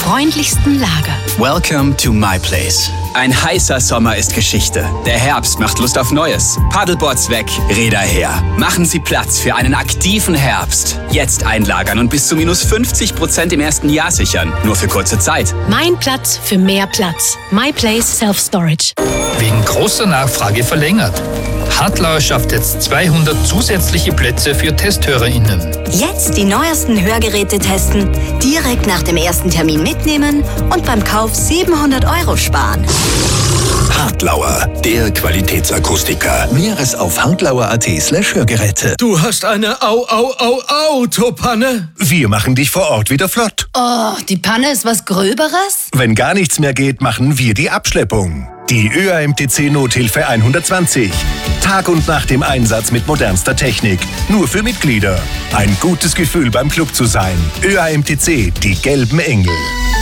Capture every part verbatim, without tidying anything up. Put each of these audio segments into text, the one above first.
freundlichsten Lager. Welcome to my place. Ein heißer Sommer ist Geschichte. Der Herbst macht Lust auf Neues. Paddleboards weg, Räder her. Machen Sie Platz für einen aktiven Herbst. Jetzt einlagern und bis zu minus fünfzig Prozent im ersten Jahr sichern. Nur für kurze Zeit. Mein Platz für mehr Platz. My Place Self Storage. Wegen großer Nachfrage verlängert. Hartlauer schafft jetzt zweihundert zusätzliche Plätze für TesthörerInnen. Jetzt die neuesten Hörgeräte testen, direkt nach dem ersten Termin mitnehmen und beim Kauf siebenhundert Euro sparen. Hartlauer, der Qualitätsakustiker. Mehres auf hartlauer.at slash Hörgeräte. Du hast eine Au, Au, Au, Autopanne. Wir machen dich vor Ort wieder flott. Oh, die Panne ist was Gröberes? Wenn gar nichts mehr geht, machen wir die Abschleppung. Die Ö A M T C Nothilfe hundertzwanzig. Tag und Nacht im Einsatz mit modernster Technik. Nur für Mitglieder. Ein gutes Gefühl beim Club zu sein. Ö A M T C, die gelben Engel.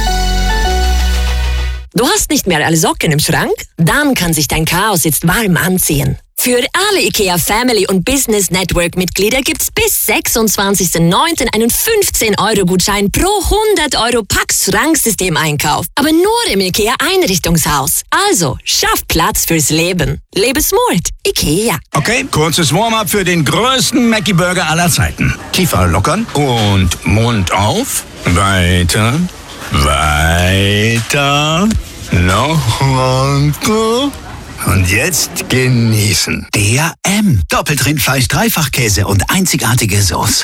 Du hast nicht mehr alle Socken im Schrank? Dann kann sich dein Chaos jetzt warm anziehen. Für alle IKEA Family und Business Network Mitglieder gibt's bis sechsundzwanzigsten neunten einen fünfzehn Euro Gutschein pro hundert Euro Pax-Schranksystem-Einkauf. Aber nur im IKEA Einrichtungshaus. Also, schaff Platz fürs Leben. Lebe smart. IKEA. Okay, kurzes Warm-up für den größten Mackie-Burger aller Zeiten. Kiefer lockern und Mund auf. Weiter, weiter, noch weiter. Und jetzt genießen. D A M. Doppeltrindfleisch, Dreifachkäse und einzigartige Sauce.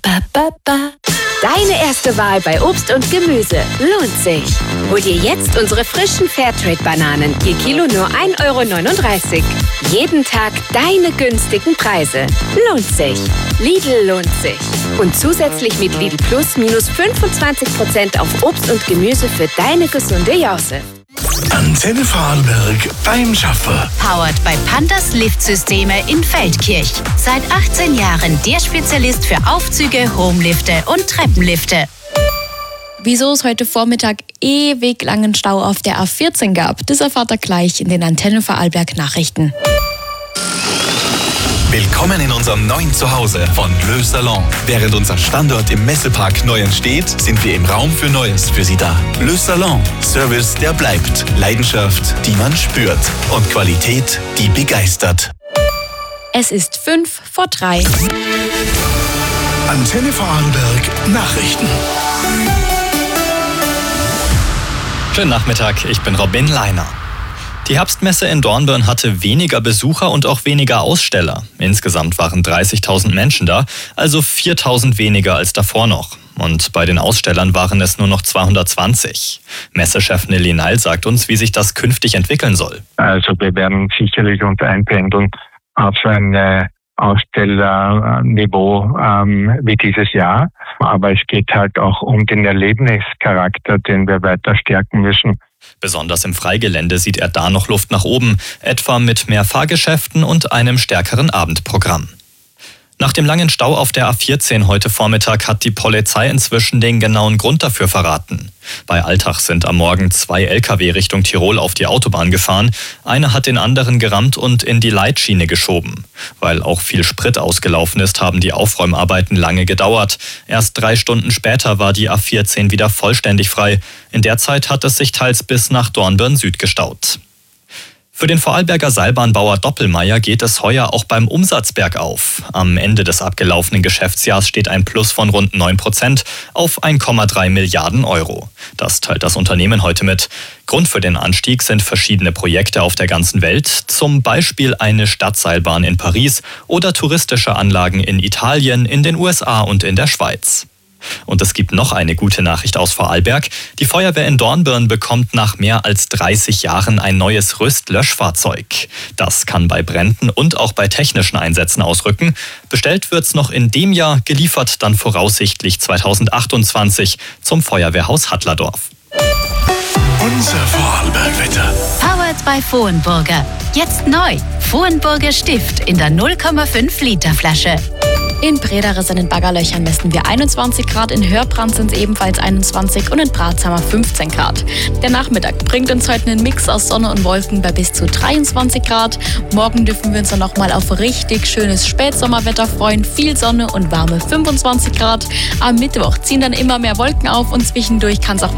Deine erste Wahl bei Obst und Gemüse lohnt sich. Hol dir jetzt unsere frischen Fairtrade-Bananen. Je Kilo nur ein Euro neununddreißig. Jeden Tag deine günstigen Preise. Lohnt sich. Lidl lohnt sich. Und zusätzlich mit Lidl Plus minus fünfundzwanzig Prozent auf Obst und Gemüse für deine gesunde Jause. Antenne Vorarlberg beim Schaffer. Powered by Pandas Liftsysteme in Feldkirch. Seit achtzehn Jahren der Spezialist für Aufzüge, Homelifte und Treppenlifte. Wieso es heute Vormittag ewig langen Stau auf der A vierzehn gab, das erfahrt ihr gleich in den Antenne Vorarlberg Nachrichten. Willkommen in unserem neuen Zuhause von Le Salon. Während unser Standort im Messepark neu entsteht, sind wir im Raum für Neues für Sie da. Le Salon. Service, der bleibt. Leidenschaft, die man spürt. Und Qualität, die begeistert. Es ist fünf vor drei. Antenne Vorarlberg Nachrichten. Schönen Nachmittag, ich bin Robin Leiner. Die Herbstmesse in Dornbirn hatte weniger Besucher und auch weniger Aussteller. Insgesamt waren dreißigtausend Menschen da, also viertausend weniger als davor noch. Und bei den Ausstellern waren es nur noch zweihundertzwanzig. Messechef Nelly Neil sagt uns, wie sich das künftig entwickeln soll. Also wir werden sicherlich uns einpendeln auf so ein äh, Ausstellerniveau ähm, wie dieses Jahr. Aber es geht halt auch um den Erlebnischarakter, den wir weiter stärken müssen. Besonders im Freigelände sieht er da noch Luft nach oben, etwa mit mehr Fahrgeschäften und einem stärkeren Abendprogramm. Nach dem langen Stau auf der A vierzehn heute Vormittag hat die Polizei inzwischen den genauen Grund dafür verraten. Bei Altach sind am Morgen zwei L K W Richtung Tirol auf die Autobahn gefahren. Einer hat den anderen gerammt und in die Leitschiene geschoben. Weil auch viel Sprit ausgelaufen ist, haben die Aufräumarbeiten lange gedauert. Erst drei Stunden später war die A vierzehn wieder vollständig frei. In der Zeit hat es sich teils bis nach Dornbirn Süd gestaut. Für den Vorarlberger Seilbahnbauer Doppelmayr geht es heuer auch beim Umsatz bergauf. Am Ende des abgelaufenen Geschäftsjahrs steht ein Plus von rund neun Prozent auf ein Komma drei Milliarden Euro. Das teilt das Unternehmen heute mit. Grund für den Anstieg sind verschiedene Projekte auf der ganzen Welt, zum Beispiel eine Stadtseilbahn in Paris oder touristische Anlagen in Italien, in den U S A und in der Schweiz. Und es gibt noch eine gute Nachricht aus Vorarlberg. Die Feuerwehr in Dornbirn bekommt nach mehr als dreißig Jahren ein neues Rüstlöschfahrzeug. Das kann bei Bränden und auch bei technischen Einsätzen ausrücken. Bestellt wird's noch in dem Jahr, geliefert dann voraussichtlich zweitausendachtundzwanzig zum Feuerwehrhaus Hattlerdorf. Unser Vorarlbergwetter. Powered by Vohenburger. Jetzt neu. Vohenburger Stift in der null Komma fünf Liter Flasche. In Brederes in den Baggerlöchern messen wir einundzwanzig Grad, in Hörbrand sind es ebenfalls einundzwanzig und in Bratz haben wir fünfzehn Grad. Der Nachmittag bringt uns heute einen Mix aus Sonne und Wolken bei bis zu dreiundzwanzig Grad. Morgen dürfen wir uns dann nochmal auf richtig schönes Spätsommerwetter freuen, viel Sonne und warme fünfundzwanzig Grad. Am Mittwoch ziehen dann immer mehr Wolken auf und zwischendurch kann es auch